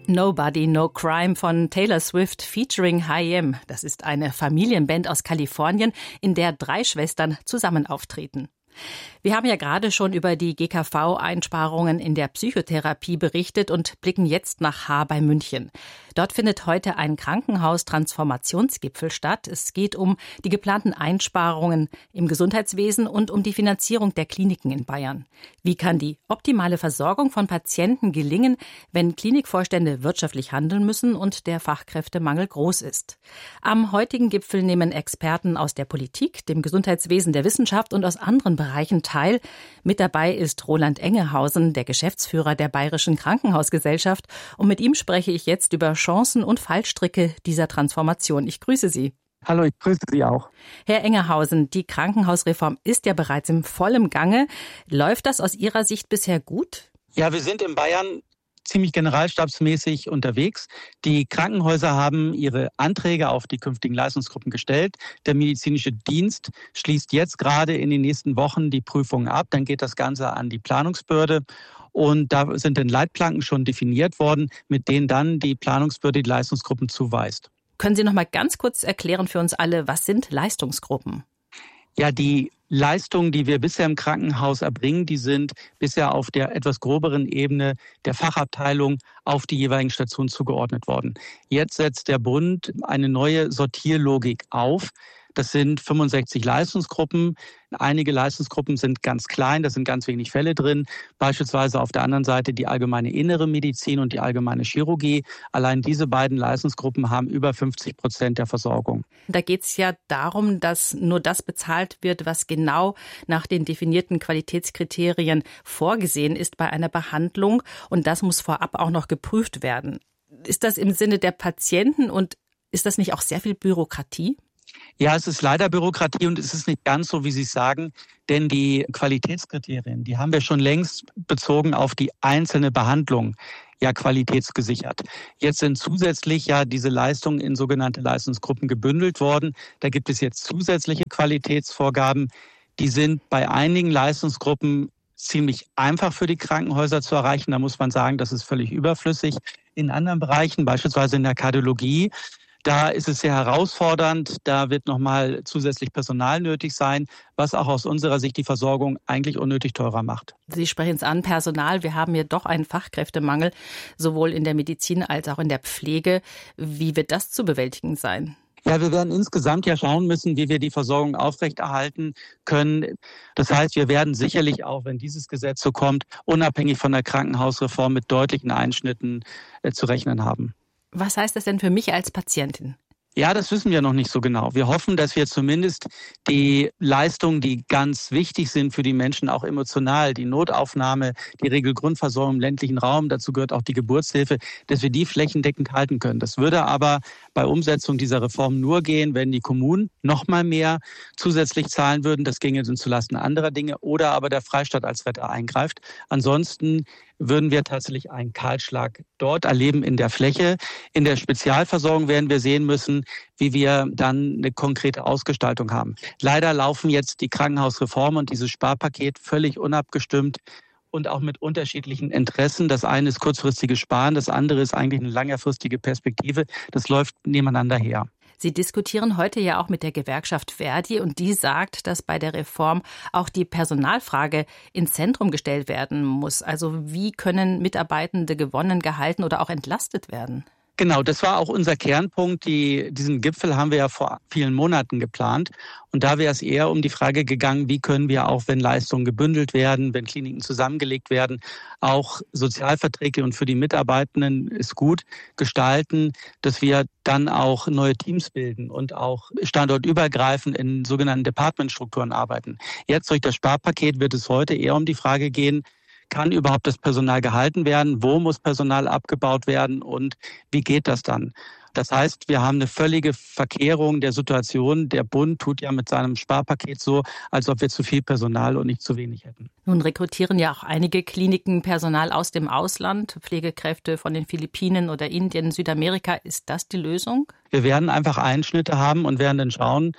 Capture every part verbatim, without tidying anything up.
Nobody, No Crime von Taylor Swift featuring H I M. Das ist eine Familienband aus Kalifornien, in der drei Schwestern zusammen auftreten. Wir haben ja gerade schon über die G K V-Einsparungen in der Psychotherapie berichtet und blicken jetzt nach Haar bei München. Dort findet heute ein Krankenhaus-Transformationsgipfel statt. Es geht um die geplanten Einsparungen im Gesundheitswesen und um die Finanzierung der Kliniken in Bayern. Wie kann die optimale Versorgung von Patienten gelingen, wenn Klinikvorstände wirtschaftlich handeln müssen und der Fachkräftemangel groß ist? Am heutigen Gipfel nehmen Experten aus der Politik, dem Gesundheitswesen, der Wissenschaft und aus anderen Bereichen teil. Mit dabei ist Roland Engehausen, der Geschäftsführer der Bayerischen Krankenhausgesellschaft. Und mit ihm spreche ich jetzt über Chancen und Fallstricke dieser Transformation. Ich grüße Sie. Hallo, ich grüße Sie auch. Herr Engehausen, die Krankenhausreform ist ja bereits im vollen Gange. Läuft das aus Ihrer Sicht bisher gut? Ja, wir sind in Bayern ziemlich generalstabsmäßig unterwegs. Die Krankenhäuser haben ihre Anträge auf die künftigen Leistungsgruppen gestellt. Der medizinische Dienst schließt jetzt gerade in den nächsten Wochen die Prüfungen ab. Dann geht das Ganze an die Planungsbehörde. Und da sind dann Leitplanken schon definiert worden, mit denen dann die Planungsbehörde die Leistungsgruppen zuweist. Können Sie noch mal ganz kurz erklären für uns alle, was sind Leistungsgruppen? Ja, die Leistungen, die wir bisher im Krankenhaus erbringen, die sind bisher auf der etwas groberen Ebene der Fachabteilung auf die jeweiligen Stationen zugeordnet worden. Jetzt setzt der Bund eine neue Sortierlogik auf. Das sind fünfundsechzig Leistungsgruppen. Einige Leistungsgruppen sind ganz klein, da sind ganz wenig Fälle drin. Beispielsweise auf der anderen Seite die allgemeine innere Medizin und die allgemeine Chirurgie. Allein diese beiden Leistungsgruppen haben über fünfzig Prozent der Versorgung. Da geht es ja darum, dass nur das bezahlt wird, was genau nach den definierten Qualitätskriterien vorgesehen ist bei einer Behandlung. Und das muss vorab auch noch geprüft werden. Ist das im Sinne der Patienten und ist das nicht auch sehr viel Bürokratie? Ja, es ist leider Bürokratie und es ist nicht ganz so, wie Sie es sagen, denn die Qualitätskriterien, die haben wir schon längst bezogen auf die einzelne Behandlung ja qualitätsgesichert. Jetzt sind zusätzlich ja diese Leistungen in sogenannte Leistungsgruppen gebündelt worden. Da gibt es jetzt zusätzliche Qualitätsvorgaben. Die sind bei einigen Leistungsgruppen ziemlich einfach für die Krankenhäuser zu erreichen. Da muss man sagen, das ist völlig überflüssig. In anderen Bereichen, beispielsweise in der Kardiologie, da ist es sehr herausfordernd, da wird nochmal zusätzlich Personal nötig sein, was auch aus unserer Sicht die Versorgung eigentlich unnötig teurer macht. Sie sprechen es an, Personal. Wir haben hier doch einen Fachkräftemangel, sowohl in der Medizin als auch in der Pflege. Wie wird das zu bewältigen sein? Ja, wir werden insgesamt ja schauen müssen, wie wir die Versorgung aufrechterhalten können. Das heißt, wir werden sicherlich auch, wenn dieses Gesetz so kommt, unabhängig von der Krankenhausreform mit deutlichen Einschnitten äh, zu rechnen haben. Was heißt das denn für mich als Patientin? Ja, das wissen wir noch nicht so genau. Wir hoffen, dass wir zumindest die Leistungen, die ganz wichtig sind für die Menschen, auch emotional, die Notaufnahme, die Regelgrundversorgung im ländlichen Raum, dazu gehört auch die Geburtshilfe, dass wir die flächendeckend halten können. Das würde aber bei Umsetzung dieser Reform nur gehen, wenn die Kommunen noch mal mehr zusätzlich zahlen würden. Das ginge dann zulasten anderer Dinge oder aber der Freistaat als Retter eingreift. Ansonsten würden wir tatsächlich einen Kahlschlag dort erleben in der Fläche. In der Spezialversorgung werden wir sehen müssen, wie wir dann eine konkrete Ausgestaltung haben. Leider laufen jetzt die Krankenhausreformen und dieses Sparpaket völlig unabgestimmt und auch mit unterschiedlichen Interessen. Das eine ist kurzfristiges Sparen, das andere ist eigentlich eine längerfristige Perspektive. Das läuft nebeneinander her. Sie diskutieren heute ja auch mit der Gewerkschaft Verdi und die sagt, dass bei der Reform auch die Personalfrage ins Zentrum gestellt werden muss. Also wie können Mitarbeitende gewonnen, gehalten oder auch entlastet werden? Genau, das war auch unser Kernpunkt. Die, diesen Gipfel haben wir ja vor vielen Monaten geplant. Und da wäre es eher um die Frage gegangen, wie können wir auch, wenn Leistungen gebündelt werden, wenn Kliniken zusammengelegt werden, auch Sozialverträge und für die Mitarbeitenden ist gut gestalten, dass wir dann auch neue Teams bilden und auch standortübergreifend in sogenannten Departmentstrukturen arbeiten. Jetzt durch das Sparpaket wird es heute eher um die Frage gehen, kann überhaupt das Personal gehalten werden? Wo muss Personal abgebaut werden? Und wie geht das dann? Das heißt, wir haben eine völlige Verkehrung der Situation. Der Bund tut ja mit seinem Sparpaket so, als ob wir zu viel Personal und nicht zu wenig hätten. Nun rekrutieren ja auch einige Kliniken Personal aus dem Ausland, Pflegekräfte von den Philippinen oder Indien, Südamerika. Ist das die Lösung? Wir werden einfach Einschnitte haben und werden dann schauen,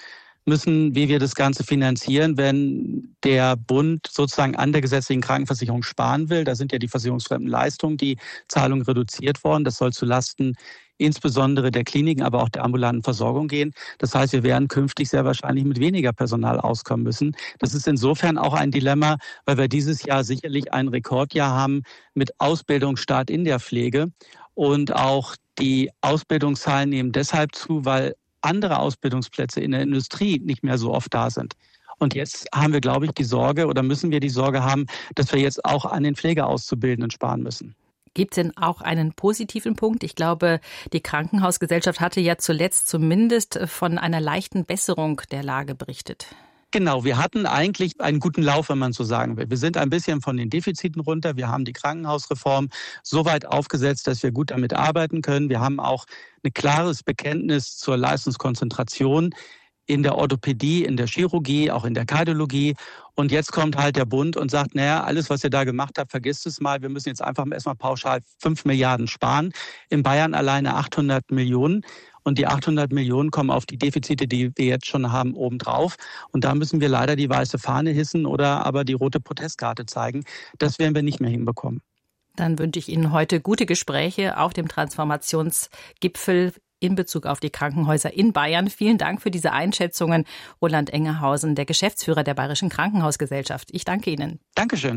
müssen, wie wir das Ganze finanzieren, wenn der Bund sozusagen an der gesetzlichen Krankenversicherung sparen will. Da sind ja die versicherungsfremden Leistungen, die Zahlungen reduziert worden. Das soll zulasten insbesondere der Kliniken, aber auch der ambulanten Versorgung gehen. Das heißt, wir werden künftig sehr wahrscheinlich mit weniger Personal auskommen müssen. Das ist insofern auch ein Dilemma, weil wir dieses Jahr sicherlich ein Rekordjahr haben mit Ausbildungsstart in der Pflege. Und auch die Ausbildungszahlen nehmen deshalb zu, weil andere Ausbildungsplätze in der Industrie nicht mehr so oft da sind. Und jetzt haben wir, glaube ich, die Sorge oder müssen wir die Sorge haben, dass wir jetzt auch an den Pflegeauszubildenden sparen müssen. Gibt es denn auch einen positiven Punkt? Ich glaube, die Krankenhausgesellschaft hatte ja zuletzt zumindest von einer leichten Besserung der Lage berichtet. Genau, wir hatten eigentlich einen guten Lauf, wenn man so sagen will. Wir sind ein bisschen von den Defiziten runter. Wir haben die Krankenhausreform so weit aufgesetzt, dass wir gut damit arbeiten können. Wir haben auch ein klares Bekenntnis zur Leistungskonzentration in der Orthopädie, in der Chirurgie, auch in der Kardiologie. Und jetzt kommt halt der Bund und sagt, naja, alles, was ihr da gemacht habt, vergisst es mal. Wir müssen jetzt einfach erstmal pauschal fünf Milliarden sparen. In Bayern alleine achthundert Millionen. Und die achthundert Millionen kommen auf die Defizite, die wir jetzt schon haben, obendrauf. Und da müssen wir leider die weiße Fahne hissen oder aber die rote Protestkarte zeigen. Das werden wir nicht mehr hinbekommen. Dann wünsche ich Ihnen heute gute Gespräche auf dem Transformationsgipfel in Bezug auf die Krankenhäuser in Bayern. Vielen Dank für diese Einschätzungen, Roland Engerhausen, der Geschäftsführer der Bayerischen Krankenhausgesellschaft. Ich danke Ihnen. Dankeschön.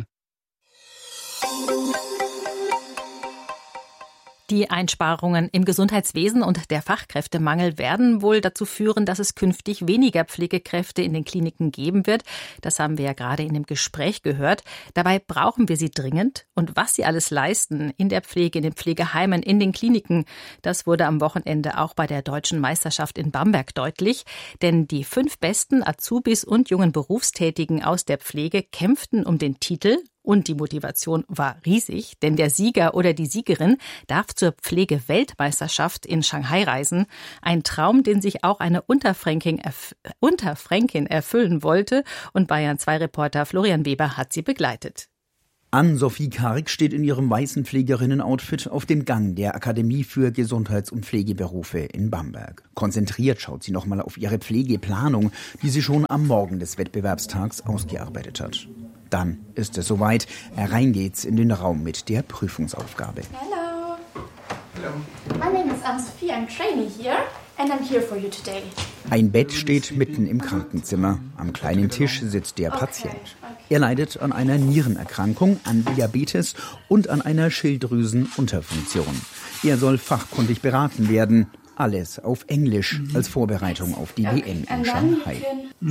Die Einsparungen im Gesundheitswesen und der Fachkräftemangel werden wohl dazu führen, dass es künftig weniger Pflegekräfte in den Kliniken geben wird. Das haben wir ja gerade in dem Gespräch gehört. Dabei brauchen wir sie dringend. Und was sie alles leisten in der Pflege, in den Pflegeheimen, in den Kliniken, das wurde am Wochenende auch bei der Deutschen Meisterschaft in Bamberg deutlich. Denn die fünf besten Azubis und jungen Berufstätigen aus der Pflege kämpften um den Titel. Und die Motivation war riesig, denn der Sieger oder die Siegerin darf zur Pflege-Weltmeisterschaft in Shanghai reisen. Ein Traum, den sich auch eine Unterfränkin, erf- Unterfränkin erfüllen wollte. Und Bayern zwei Reporter Florian Weber hat sie begleitet. Ann-Sophie Karg steht in ihrem weißen Pflegerinnen-Outfit auf dem Gang der Akademie für Gesundheits- und Pflegeberufe in Bamberg. Konzentriert schaut sie nochmal auf ihre Pflegeplanung, die sie schon am Morgen des Wettbewerbstags ausgearbeitet hat. Dann ist es soweit. Rein geht's in den Raum mit der Prüfungsaufgabe. Hello. Hello. My name is Ann-Sophie. I'm trainee here and I'm here for you today. Ein Bett steht mitten im Krankenzimmer. Am kleinen Tisch sitzt der Patient. Er leidet an einer Nierenerkrankung, an Diabetes und an einer Schilddrüsenunterfunktion. Er soll fachkundig beraten werden. Alles auf Englisch als Vorbereitung auf die W M in Shanghai.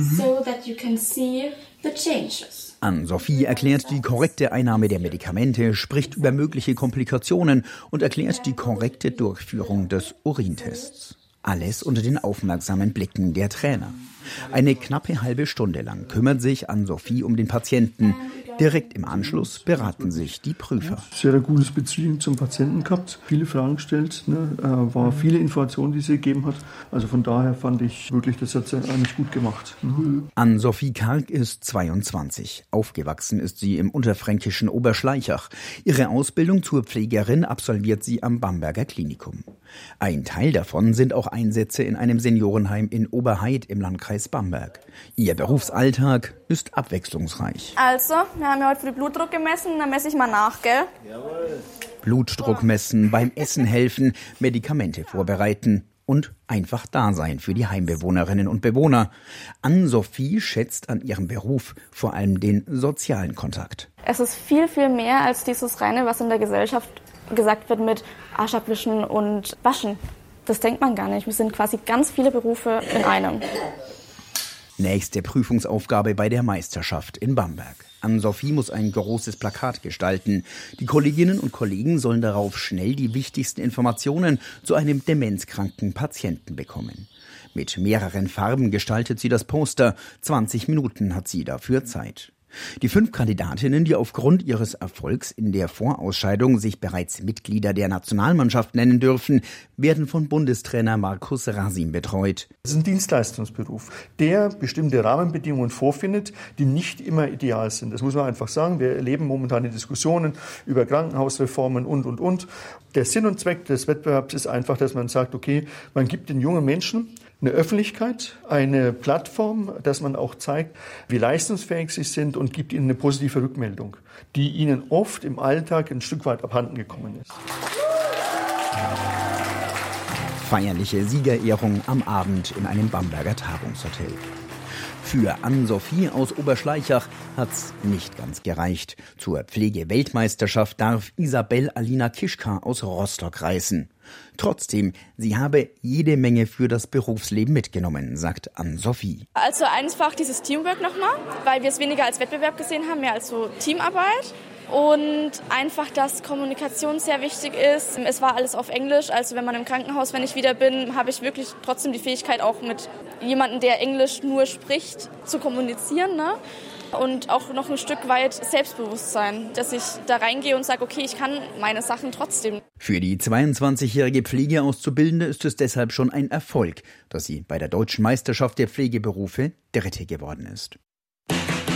Ann-Sophie erklärt die korrekte Einnahme der Medikamente, spricht über mögliche Komplikationen und erklärt die korrekte Durchführung des Urintests. Alles unter den aufmerksamen Blicken der Trainer. Eine knappe halbe Stunde lang kümmert sich Ann-Sophie um den Patienten. Direkt im Anschluss beraten sich die Prüfer. Sehr ein gutes Beziehung zum Patienten gehabt, viele Fragen gestellt, ne, äh, war viele Informationen, die sie gegeben hat. Also von daher fand ich wirklich, das hat sie eigentlich gut gemacht. Mhm. Ann-Sophie Karg ist zweiundzwanzig. Aufgewachsen ist sie im unterfränkischen Oberschleichach. Ihre Ausbildung zur Pflegerin absolviert sie am Bamberger Klinikum. Ein Teil davon sind auch Einsätze in einem Seniorenheim in Oberhaid im Landkreis Bamberg. Ihr Berufsalltag ist abwechslungsreich. Also, wir haben ja heute für den Blutdruck gemessen, dann messe ich mal nach, gell? Jawohl. Blutdruck messen, beim Essen helfen, Medikamente vorbereiten und einfach da sein für die Heimbewohnerinnen und Bewohner. Ann-Sophie schätzt an ihrem Beruf vor allem den sozialen Kontakt. Es ist viel, viel mehr als dieses reine, was in der Gesellschaft gesagt wird mit Arsch abwischen und waschen. Das denkt man gar nicht. Wir sind quasi ganz viele Berufe in einem. Nächste Prüfungsaufgabe bei der Meisterschaft in Bamberg. Ann-Sophie muss ein großes Plakat gestalten. Die Kolleginnen und Kollegen sollen darauf schnell die wichtigsten Informationen zu einem demenzkranken Patienten bekommen. Mit mehreren Farben gestaltet sie das Poster. zwanzig Minuten hat sie dafür Zeit. Die fünf Kandidatinnen, die aufgrund ihres Erfolgs in der Vorausscheidung sich bereits Mitglieder der Nationalmannschaft nennen dürfen, werden von Bundestrainer Markus Rasim betreut. Es ist ein Dienstleistungsberuf, der bestimmte Rahmenbedingungen vorfindet, die nicht immer ideal sind. Das muss man einfach sagen. Wir erleben momentan die Diskussionen über Krankenhausreformen und, und, und. Der Sinn und Zweck des Wettbewerbs ist einfach, dass man sagt, okay, man gibt den jungen Menschen Eine Öffentlichkeit, eine Plattform, dass man auch zeigt, wie leistungsfähig sie sind und gibt ihnen eine positive Rückmeldung, die ihnen oft im Alltag ein Stück weit abhanden gekommen ist. Feierliche Siegerehrung am Abend in einem Bamberger Tagungshotel. Für Ann-Sophie aus Oberschleichach hat's nicht ganz gereicht. Zur Pflegeweltmeisterschaft darf Isabel Alina Kischka aus Rostock reisen. Trotzdem, sie habe jede Menge für das Berufsleben mitgenommen, sagt Ann-Sophie. Also einfach dieses Teamwork nochmal, weil wir es weniger als Wettbewerb gesehen haben, mehr als so Teamarbeit. Und einfach, dass Kommunikation sehr wichtig ist. Es war alles auf Englisch, also wenn man im Krankenhaus, wenn ich wieder bin, habe ich wirklich trotzdem die Fähigkeit, auch mit jemandem, der Englisch nur spricht, zu kommunizieren, ne? Und auch noch ein Stück weit Selbstbewusstsein, dass ich da reingehe und sage, okay, ich kann meine Sachen trotzdem. Für die zweiundzwanzigjährige Pflegeauszubildende ist es deshalb schon ein Erfolg, dass sie bei der Deutschen Meisterschaft der Pflegeberufe Dritte geworden ist.